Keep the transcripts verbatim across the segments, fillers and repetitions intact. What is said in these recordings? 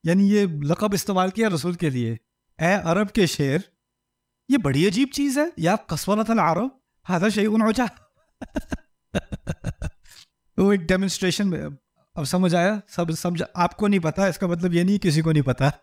یعنی یہ لقب استعمال کیا رسول کے لیے، اے عرب کے شیر، یہ بڑی عجیب چیز ہے، یا قسورۃ العرب ھذا شیء عجاب. وہ ایک ڈیمونسٹریشن میں. اب سمجھ آیا؟ سب سمجھ. آپ کو نہیں پتا اس کا مطلب یہ نہیں کسی کو نہیں پتا.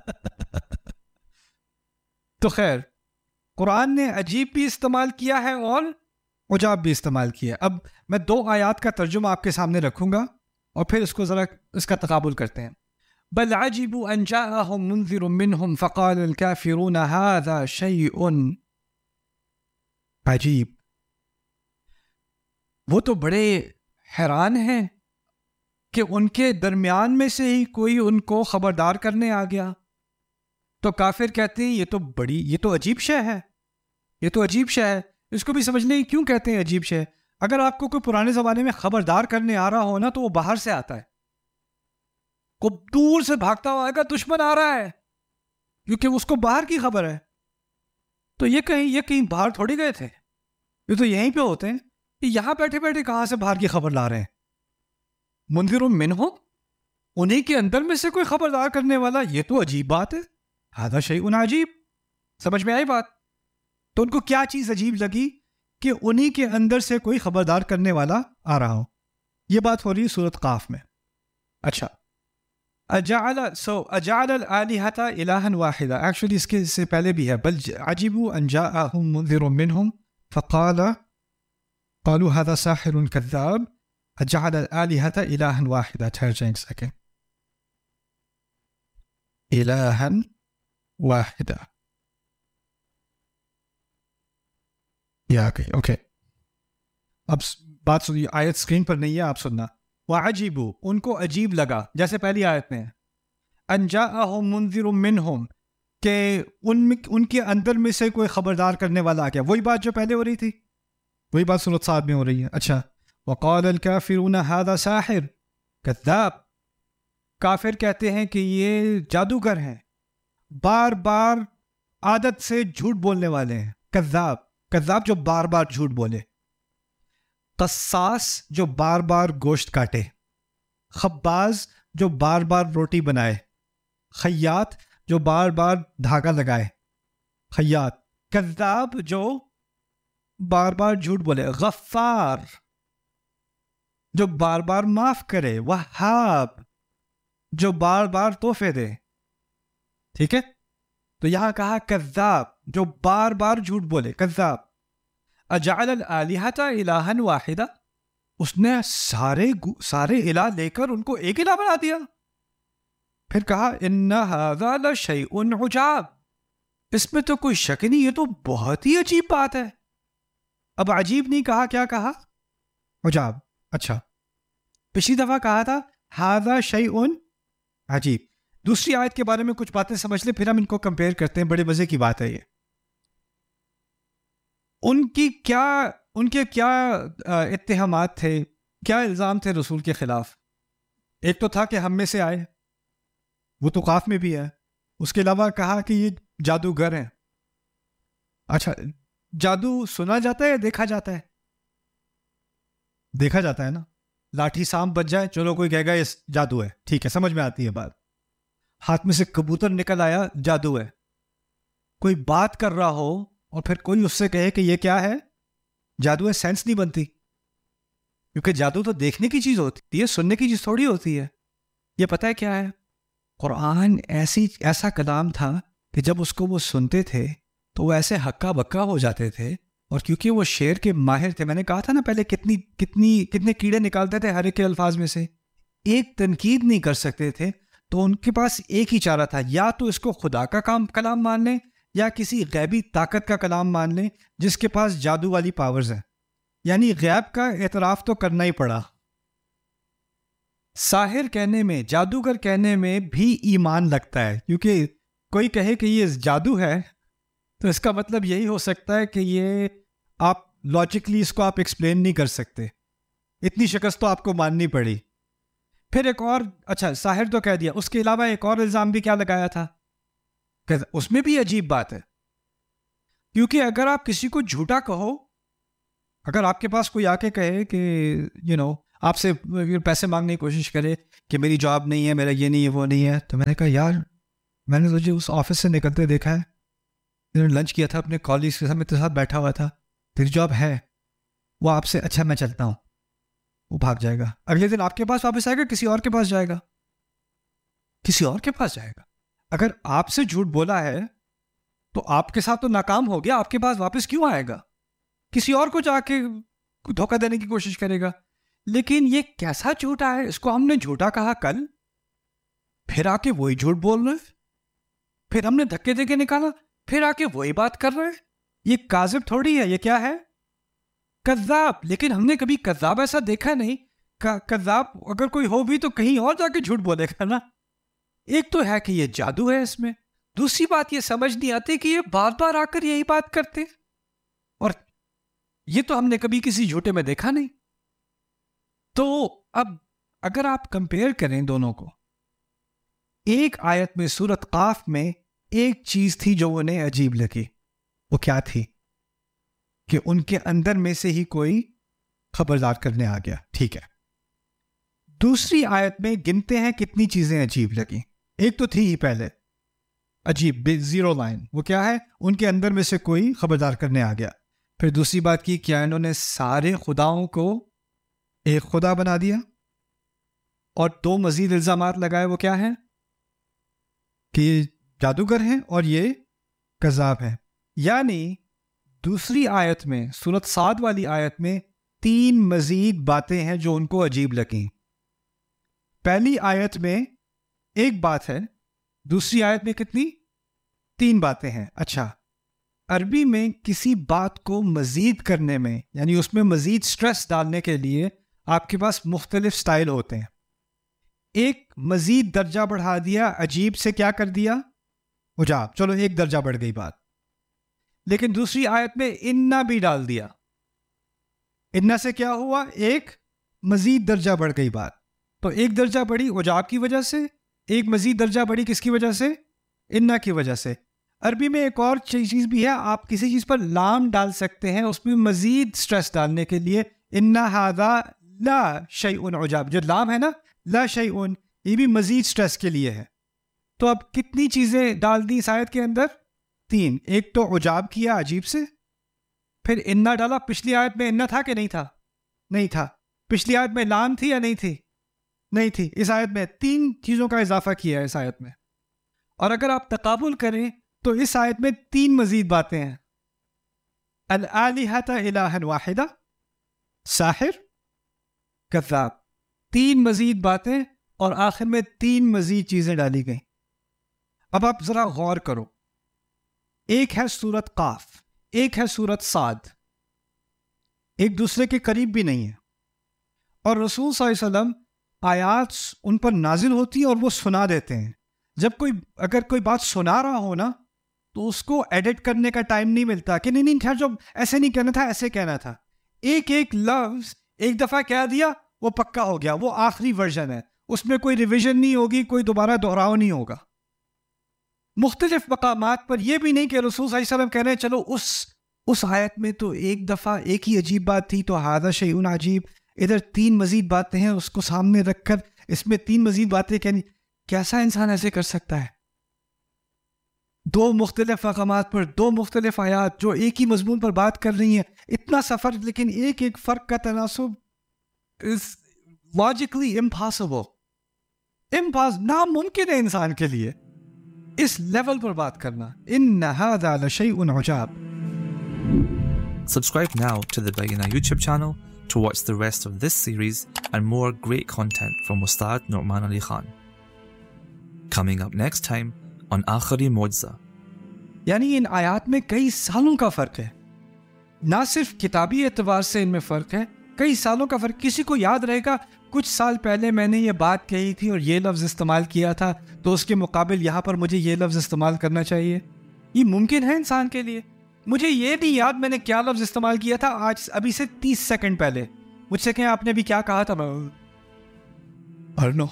تو خیر، قرآن نے عجیب بھی استعمال کیا ہے اور عجاب بھی استعمال کیا. اب میں دو آیات کا ترجمہ آپ کے سامنے رکھوں گا اور پھر اس کو ذرا اس کا تقابل کرتے ہیں. بل عجبوا ان جاءهم منذر منهم فقال الكافرون هذا شيء عجیب. وہ تو بڑے حیران ہیں کہ ان کے درمیان میں سے ہی کوئی ان کو خبردار کرنے آ گیا. تو کافر کہتے ہیں یہ تو بڑی یہ تو عجیب شے ہے، یہ تو عجیب شے ہے. اس کو بھی سمجھنے کیوں کہتے ہیں عجیب شے؟ اگر آپ کو کوئی پرانے زمانے میں خبردار کرنے آ رہا ہو نا، تو وہ باہر سے آتا ہے، کو دور سے بھاگتا ہوا آئے گا، دشمن آ رہا ہے، کیونکہ اس کو باہر کی خبر ہے. تو یہ کہیں یہ کہیں باہر تھوڑی گئے تھے، یہ تو یہیں پہ ہوتے ہیں. یہاں بیٹھے بیٹھے کہاں سے باہر کی خبر لا رہے ہیں؟ منذر منہم، انہیں کے اندر میں سے کوئی خبردار کرنے والا، یہ تو عجیب بات ہے. ھذا شیء عجیب. سمجھ میں آئی بات؟ تو ان کو کیا چیز عجیب لگی؟ کہ انہی کے اندر سے کوئی خبردار کرنے والا آ رہا ہو. یہ بات ہو رہی ہے سورۃ قاف میں. اچھا، اجعل سو اجعل الالہۃ الہا واحدا، ایکچولی اس کے سے پہلے بھی ہے. بل عجبوا ان جاءهم منذر منہم فقال قالوا هذا ساحر كذاب اجعل الالہۃ الہا واحدا. ٹھہر جائیں ایک سیکنڈ. الہا واحدا یا گئی. اوکے، اب بات سنیے، آیت سکرین پر نہیں ہے، آپ سننا. وعجبوا، ان کو عجیب لگا، جیسے پہلی آیت میں ان جاءهم منذر منہم، کہ ان میں ان کے اندر میں سے کوئی خبردار کرنے والا آ گیا. وہی بات جو پہلے ہو رہی تھی، وہی بات سورۃ صاد میں ہو رہی ہے. اچھا، وقال الکافرون ھذا ساحر کذاب، کافر کہتے ہیں کہ یہ جادوگر ہیں، بار بار عادت سے جھوٹ بولنے والے ہیں. کذاب، کذاب جو بار بار جھوٹ بولے. قصاص جو بار بار گوشت کاٹے. خباز جو بار بار روٹی بنائے. خیاط جو بار بار دھاگا لگائے. خیاط. کذاب جو بار بار جھوٹ بولے. غفار جو بار بار معاف کرے. وہاب جو بار بار تحفے دے. ٹھیک ہے، تو یہاں کہا کذاب جو بار بار جھوٹ بولے. کذاب. اجعل الالہۃ الہا واحدا، اس نے سارے سارے الہ لے کر ان کو ایک الہ بنا دیا. پھر کہا ان ھذا لشیء عجاب، اس میں تو کوئی شک نہیں، یہ تو بہت ہی عجیب بات ہے. اب عجیب نہیں کہا، کیا کہا؟ عجاب. اچھا، پچھلی دفعہ کہا تھا ھذا شیء عجیب. دوسری آیت کے بارے میں کچھ باتیں سمجھ لیں، پھر ہم ان کو کمپیئر کرتے ہیں. بڑے مزے کی بات ہے یہ. ان کی کیا ان کے کیا اتہامات تھے، کیا الزام تھے رسول کے خلاف؟ ایک تو تھا کہ ہم میں سے آئے، وہ تو قاف میں بھی ہے. اس کے علاوہ کہا کہ یہ جادوگر ہیں. اچھا، جادو سنا جاتا ہے یا دیکھا جاتا ہے؟ دیکھا جاتا ہے نا. لاٹھی سانپ بچ جائے، چلو کوئی کہے گا یہ جادو ہے، ٹھیک ہے، سمجھ میں آتی ہے بات. ہاتھ میں سے کبوتر نکل آیا، جادو ہے. کوئی بات کر رہا ہو اور پھر کوئی اس سے کہے کہ یہ کیا ہے، جادو ہے، سینس نہیں بنتی. کیونکہ جادو تو دیکھنے کی چیز ہوتی ہے، سننے کی چیز تھوڑی ہوتی ہے. یہ پتہ ہے کیا ہے؟ قرآن ایسی ایسا کلام تھا کہ جب اس کو وہ سنتے تھے تو وہ ایسے ہکا بکا ہو جاتے تھے. اور کیونکہ وہ شعر کے ماہر تھے، میں نے کہا تھا نا پہلے کتنی کتنی کتنے کیڑے نکالتے تھے ہر ایک کے الفاظ میں سے، ایک تنقید نہیں کر سکتے تھے. تو ان کے پاس ایک ہی چارہ تھا، یا تو اس کو خدا کا کام کلام مان لیں یا کسی غیبی طاقت کا کلام مان لیں جس کے پاس جادو والی پاورز ہیں. یعنی غیب کا اعتراف تو کرنا ہی پڑا. ساحر کہنے میں، جادوگر کہنے میں بھی ایمان لگتا ہے، کیونکہ کوئی کہے کہ یہ جادو ہے تو اس کا مطلب یہی ہو سکتا ہے کہ یہ آپ لاجکلی اس کو آپ ایکسپلین نہیں کر سکتے. اتنی شکست تو آپ کو ماننی پڑی. پھر ایک اور، اچھا ساحر تو کہہ دیا، اس کے علاوہ ایک اور الزام بھی کیا لگایا تھا کہ اس میں بھی عجیب بات ہے. کیونکہ اگر آپ کسی کو جھوٹا کہو، اگر آپ کے پاس کوئی آ کے کہے کہ یو نو آپ سے پیسے مانگنے کی کوشش کرے کہ میری جاب نہیں ہے, میرا یہ نہیں ہے, وہ نہیں ہے, تو میں نے کہا یار میں نے تجھے اس آفس سے نکلتے دیکھا ہے, میں نے لنچ کیا تھا اپنے کالج کے ساتھ, میں تیرے ساتھ بیٹھا ہوا تھا, تیری جاب ہے, وہ آپ سے اچھا میں چلتا ہوں, وہ بھاگ جائے گا. اگلے دن آپ کے پاس واپس آئے گا, کسی اور کے پاس جائے گا, کسی اور کے پاس جائے گا. اگر آپ سے جھوٹ بولا ہے تو آپ کے ساتھ تو ناکام ہو گیا, آپ کے پاس واپس کیوں آئے گا؟ کسی اور کو جا کے دھوکہ دینے کی کوشش کرے گا. لیکن یہ کیسا جھوٹا ہے, اس کو ہم نے جھوٹا کہا کل, پھر آ کے وہی جھوٹ بول رہے, پھر ہم نے دھکے دے کے نکالا, پھر آ کے وہی بات کر رہے. یہ کاذب تھوڑی ہے, یہ کیا ہے؟ کذاب. لیکن ہم نے کبھی کذاب ایسا دیکھا نہیں. کذاب اگر کوئی ہو بھی تو کہیں اور جا کے جھوٹ بولے گا نا. ایک تو ہے کہ یہ جادو ہے اس میں, دوسری بات یہ سمجھ نہیں آتی کہ یہ بار بار آ کر یہی بات کرتے, اور یہ تو ہم نے کبھی کسی جھوٹے میں دیکھا نہیں. تو اب اگر آپ کمپیئر کریں دونوں کو, ایک آیت میں سورت قاف میں ایک چیز تھی جو انہیں عجیب لگی, وہ کیا تھی؟ کہ ان کے اندر میں سے ہی کوئی خبردار کرنے آ گیا. ٹھیک ہے. دوسری آیت میں گنتے ہیں کتنی چیزیں عجیب لگیں. ایک تو تھی ہی پہلے عجیب زیرو لائن, وہ کیا ہے؟ ان کے اندر میں سے کوئی خبردار کرنے آ گیا. پھر دوسری بات کی, کیا انہوں نے سارے خداؤں کو ایک خدا بنا دیا؟ اور دو مزید الزامات لگائے, وہ کیا ہیں؟ کہ یہ جادوگر ہیں اور یہ کذاب ہیں. یعنی دوسری آیت میں, سورت صاد والی آیت میں تین مزید باتیں ہیں جو ان کو عجیب لگیں. پہلی آیت میں ایک بات ہے, دوسری آیت میں کتنی؟ تین باتیں ہیں. اچھا, عربی میں کسی بات کو مزید کرنے میں, یعنی اس میں مزید سٹریس ڈالنے کے لیے آپ کے پاس مختلف سٹائل ہوتے ہیں. ایک مزید درجہ بڑھا دیا, عجیب سے کیا کر دیا؟ عجاب. چلو ایک درجہ بڑھ گئی بات. لیکن دوسری آیت میں انا بھی ڈال دیا. انا سے کیا ہوا؟ ایک مزید درجہ بڑھ گئی بات. تو ایک درجہ بڑھی عجاب کی وجہ سے, ایک مزید درجہ بڑھی کس کی وجہ سے؟ انا کی وجہ سے. عربی میں ایک اور چیز بھی ہے, آپ کسی چیز پر لام ڈال سکتے ہیں اس میں مزید سٹریس ڈالنے کے لیے. انا ھذا لا شیء عجاب, جو لام ہے نا, لا شیء, یہ بھی مزید سٹریس کے لیے ہے. تو اب کتنی چیزیں ڈال دی اس آیت کے اندر؟ تین. ایک تو عجاب کیا عجیب سے, پھر انا ڈالا. پچھلی آیت میں انا تھا کہ نہیں تھا؟ نہیں تھا. پچھلی آیت میں لام تھی یا نہیں تھی؟ نہیں تھی. اس آیت میں تین چیزوں کا اضافہ کیا ہے اس آیت میں. اور اگر آپ تقابل کریں تو اس آیت میں تین مزید باتیں ہیں. الآلہۃ الہا واحدہ, ساحر, کذاب. تین مزید باتیں, اور آخر میں تین مزید چیزیں ڈالی گئیں. اب آپ ذرا غور کرو, ایک ہے سورت قاف, ایک ہے سورت صاد, ایک دوسرے کے قریب بھی نہیں ہے, اور رسول صلی اللہ علیہ وسلم آیات ان پر نازل ہوتی ہیں اور وہ سنا دیتے ہیں. جب کوئی اگر کوئی بات سنا رہا ہو نا, تو اس کو ایڈٹ کرنے کا ٹائم نہیں ملتا کہ نہیں نہیں خیر جو ایسے نہیں کہنا تھا, ایسے کہنا تھا. ایک ایک لفظ ایک دفعہ کہہ دیا, وہ پکا ہو گیا, وہ آخری ورژن ہے, اس میں کوئی ریویژن نہیں ہوگی, کوئی دوبارہ دہراؤ نہیں ہوگا. مختلف مقامات پر یہ بھی نہیں کہ رسول صلی اللہ علیہ وسلم کہہ رہے ہیں چلو اس اس آیت میں تو ایک دفعہ ایک ہی عجیب بات تھی, تو ھذا شیء عجیب, ادھر تین مزید باتیں ہیں, اس کو سامنے رکھ کر اس میں تین مزید باتیں کہنی. کیسا انسان ایسے کر سکتا ہے؟ دو مختلف مقامات پر دو مختلف آیات جو ایک ہی مضمون پر بات کر رہی ہیں, اتنا سفر, لیکن ایک ایک فرق کا تناسب is logically impossible. امپاس ناممکن ہے انسان کے لیے اس لیول پر بات کرنا. ان ھذا لشیء عجاب. Subscribe now to the Bayyinah YouTube channel to watch the rest of this series and more great content from Ustad Nu'man Ali Khan. Coming up next time on آخری معجزہ. یعنی ان آیات میں کئی سالوں کا فرق ہے, نہ صرف کتابی اعتبار سے ان میں فرق ہے, کئی سالوں کا فرق. کسی کو یاد رہے گا کچھ سال پہلے میں نے یہ بات کہی تھی اور یہ لفظ استعمال کیا تھا, تو اس کے مقابل یہاں پر مجھے یہ لفظ استعمال کرنا چاہیے. یہ ممکن ہے انسان کے لیے. مجھے یہ نہیں یاد میں نے کیا لفظ استعمال کیا تھا آج ابھی سے تیس سیکنڈ پہلے. مجھ سے کہیں آپ نے بھی کیا کہا تھا, میں ارنو.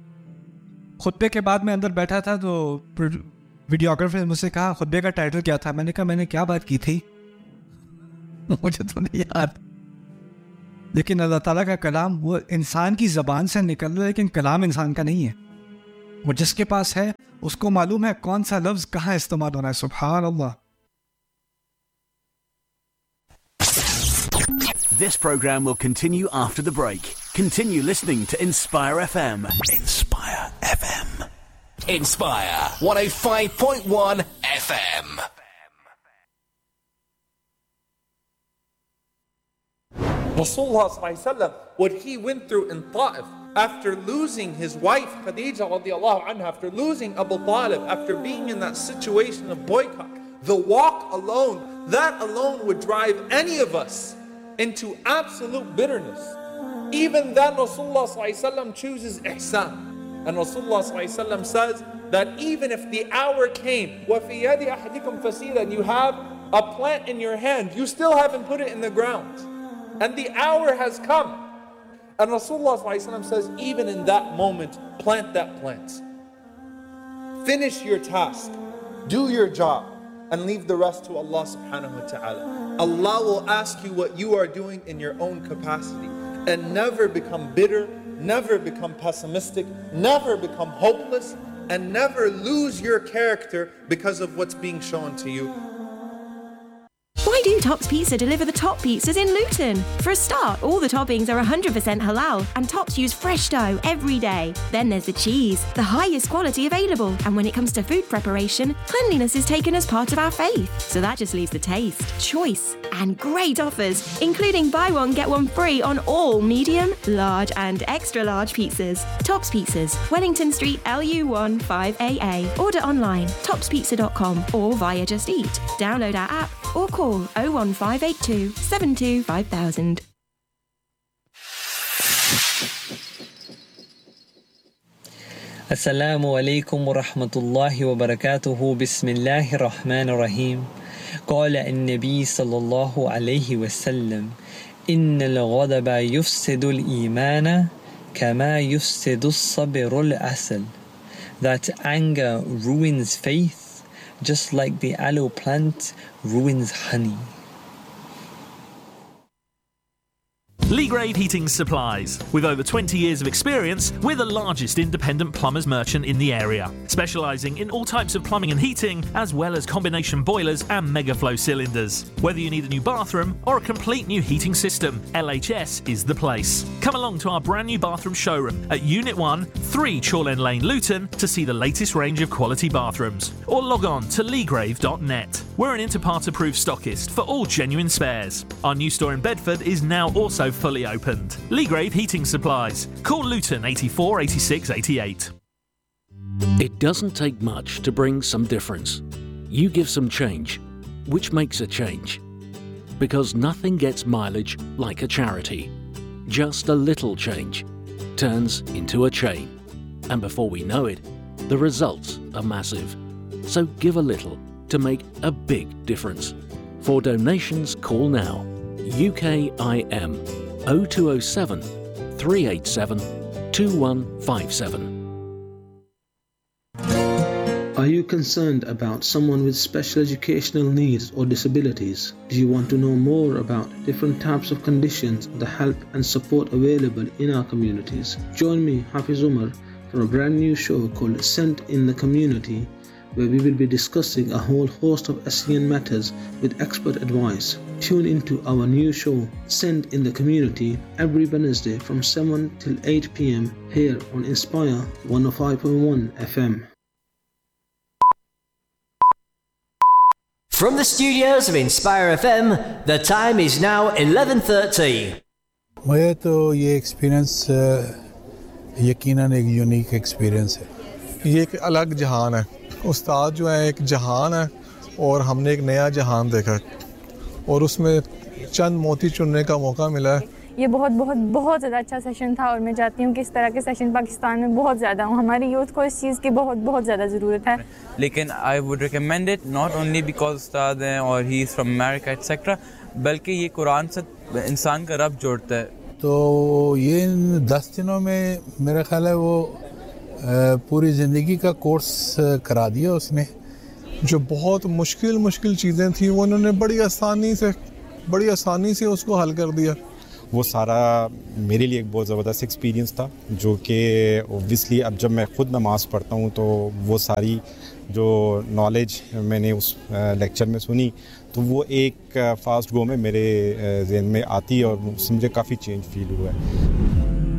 خطبے کے بعد میں اندر بیٹھا تھا تو ویڈیوگرافر نے مجھ سے کہا خطبے کا ٹائٹل کیا تھا. میں نے کہا میں نے کیا بات کی تھی, مجھے تو نہیں یاد. लेकिन अल्लाह ताला का कलाम वो इंसान की ज़बान से निकल रहा है, लेकिन कलाम इंसान का नहीं है। वो जिसके पास है उसको मालूम है कौन सा लफ्ज़ कहाँ इस्तेमाल होना है। सुभान अल्लाह। This program will continue after the break. Continue listening to Inspire F M. Inspire F M. Inspire one oh five point one F M. Rasulullah, what he went through in Ta'if after losing his wife Khadija radiallahu anha, after losing Abu Talib, after being in that situation of boycott, the walk alone, that alone would drive any of us into absolute bitterness. Even then Rasulullah chooses ihsan, and Rasulullah says that even if the hour came, وَفِي يَدِ أَحَدِكُمْ فَسِيلًا, and you have a plant in your hand, you still haven't put it in the ground, and the hour has come, and Rasulullah says, even in that moment, plant that plant, finish your task, do your job, and leave the rest to Allah subhanahu wa ta'ala. Allah will ask you what you are doing in your own capacity, and never become bitter, never become pessimistic, never become hopeless, and never lose your character because of what's being shown to you. Why do Tops Pizza deliver the top pizzas in Luton? For a start, all the toppings are one hundred percent halal, and Tops use fresh dough every day. Then there's the cheese, the highest quality available. And when it comes to food preparation, cleanliness is taken as part of our faith. So that just leaves the taste, choice, and great offers, including buy one, get one free on all medium, large, and extra large pizzas. Tops Pizzas, Wellington Street, L U one five A A. Order online, tops pizza dot com or via Just Eat. Download our app or call oh one five eight two seven two five thousand. Assalamu alaikum wa rahmatullahi wa barakatuhu. Bismillahir Rahmanir Rahim. قال النبي صلى الله عليه وسلم إن الغضب يفسد الإيمان كما يفسد الصبر العسل. That anger ruins faith just like the aloe plant ruins honey. Legrave Heating Supplies. With over twenty years of experience, we're the largest independent plumbers merchant in the area, specialising in all types of plumbing and heating, as well as combination boilers and megaflow cylinders. Whether you need a new bathroom or a complete new heating system, L H S is the place. Come along to our brand new bathroom showroom at Unit one, three Chorlend Lane, Luton, to see the latest range of quality bathrooms, or log on to legrave dot net. We're an Interpart approved stockist for all genuine spares. Our new store in Bedford is now also fully opened. Legrave Heating Supplies. Call Luton eighty-four eighty-six eighty-eight. It doesn't take much to bring some difference. You give some change, which makes a change. Because nothing gets mileage like a charity. Just a little change turns into a chain. And before we know it, the results are massive. So give a little to make a big difference. For donations, call now. U K I M oh two oh seven, three eight seven, two one five seven. Are you concerned about someone with special educational needs or disabilities? Do you want to know more about different types of conditions, the help and support available in our communities? Join me, Hafiz Umar, for a brand new show called Sent in the Community, where we will be discussing a whole host of S E N matters with expert advice. Tune into our new show, Sent in the Community, every Wednesday from seven till eight p m here on Inspire one oh five point one F M. From the studios of Inspire F M, the time is now eleven thirty. मुझे तो ये experience यकीनन एक unique experience है. ये एक अलग जहान है. उस्ताद जो है एक जहान है और हमने एक नया जहान देखा और उसमें चंद मोती चुनने का मौका मिला है. ये बहुत बहुत बहुत ज़्यादा अच्छा सेशन था और मैं चाहती हूँ कि इस तरह के सेशन पाकिस्तान में बहुत ज़्यादा हो. हमारी यूथ को इस चीज़ की बहुत बहुत ज़्यादा ज़रूरत है. लेकिन I would recommend it not only because उस्ताद हैं और he is from America etcetera, बल्कि ये कुरान से इंसान का रब जोड़ता है. तो ये इन दस दिनों में मेरा ख्याल है वो पूरी ज़िंदगी का कोर्स करा दिया उसने. जो बहुत मुश्किल मुश्किल चीज़ें थी वो उन्होंने बड़ी आसानी से बड़ी आसानी से उसको हल कर दिया. وہ سارا میرے لیے ایک بہت زبردست ایکسپیرینس تھا, جو کہ اوبویسلی اب جب میں خود نماز پڑھتا ہوں تو وہ ساری جو نالج میں نے اس لیکچر میں سنی تو وہ ایک فاسٹ گو میں میرے ذہن میں آتی ہے اور اس سے مجھے کافی چینج فیل ہوا ہے.